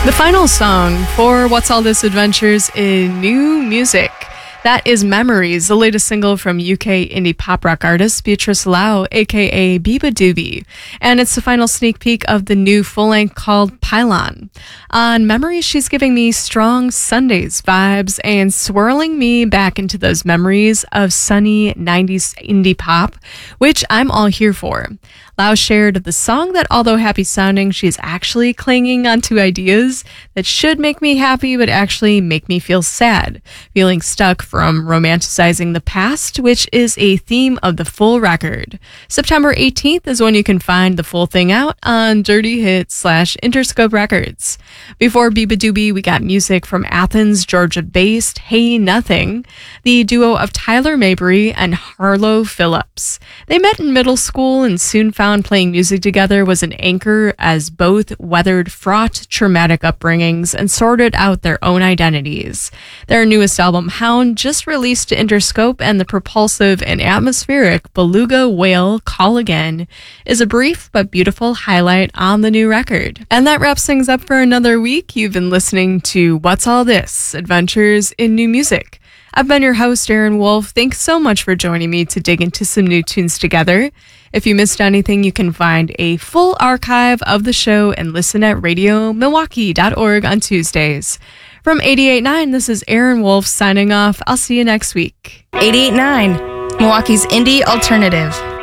The final song for What's All This Adventures in New Music. That is Memories, the latest single from UK indie pop rock artist Beatrice Lau, aka beabadoobee. And it's the final sneak peek of the new full-length called Pylon. On Memories, she's giving me strong Sundays vibes and swirling me back into those memories of sunny 90s indie pop, which I'm all here for. Lau shared the song that, although happy sounding, she's actually clinging onto ideas that should make me happy but actually make me feel sad, feeling stuck from romanticizing the past, which is a theme of the full record. September 18th is when you can find the full thing out on Dirty Hits/Interscope Records. Before beabadoobee, we got music from Athens, Georgia-based Hey Nothing, the duo of Tyler Mabry and Harlow Phillips. They met in middle school and soon found playing music together was an anchor as both weathered fraught, traumatic upbringings and sorted out their own identities. Their newest album, Hound, just released to Interscope, and the propulsive and atmospheric Beluga Whale Call Again is a brief but beautiful highlight on the new record. And that wraps things up for another week. You've been listening to What's All This? Adventures in New Music. I've been your host, Erin Wolf. Thanks so much for joining me to dig into some new tunes together. If you missed anything, you can find a full archive of the show and listen at radiomilwaukee.org on Tuesdays. From 88.9, this is Erin Wolf signing off. I'll see you next week. 88.9, Milwaukee's indie alternative.